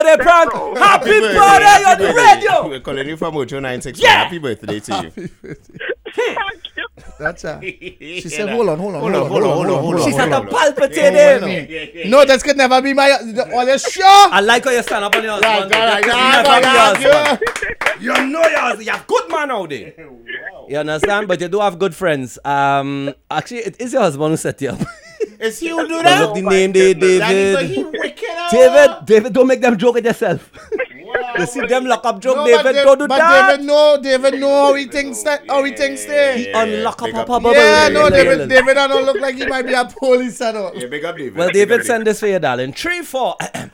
birthday, Frank. Happy birthday, you're on the radio. We're calling you from Mojo 96. Yeah. Happy birthday to you. Thank you. That's her. She said, hold on. She started palpitating. No, this could never be my. Are you sure? I like how you stand up on your husband. You know you have good man out there. You understand? But you do have good friends. Actually, it is your husband who set you up. Is he who do that? Look the name there, David. He wicked. David, don't make them joke at yourself. You see them lock up joke, David, don't do that. David know how he thinks there. He unlock up a bubble. Yeah, no, David don't look like he might be a police. Yeah, big up David. Well, David, send this for you, darling. 3-4.